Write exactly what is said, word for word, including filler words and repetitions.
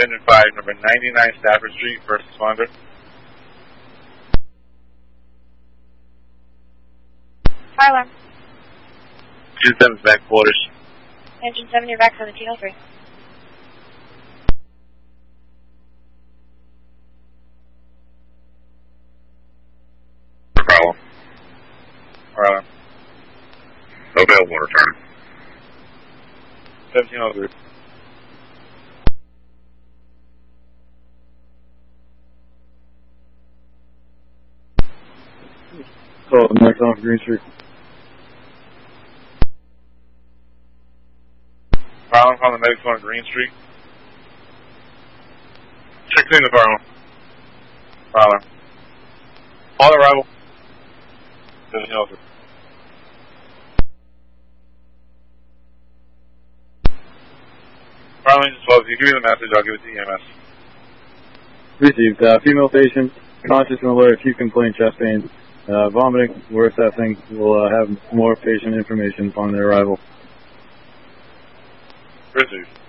Engine five, number ninety-nine Stafford Street, first responder. Fire alarm. Engine seven's back quarters. Engine seven, you're back seventeen oh three. No problem. Fire alarm. Available return. seventeen oh three. Call the next off Green Street. Fire alarm calling the medics on Green Street. Check in the fire alarm. Fire alarm. All arrival. seventeen oh three. Fire alarm twelve, if you give me the message, I'll give it to E M S. Received. Uh, female patient, conscious and alert, acute complaint, chest pain, uh, vomiting. We're assessing. We'll uh, have more patient information upon their arrival. Received.